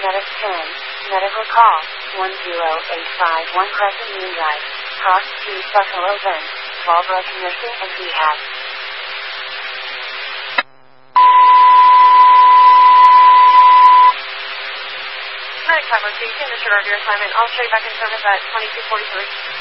Medic 10, medical call, 10851 Crescent Moon Drive, Cross Street, Buffalo Bend, Fallbrook Nursing and Rehab. Medic 5 location, this is your assignment. I'll show you back in service at 2243.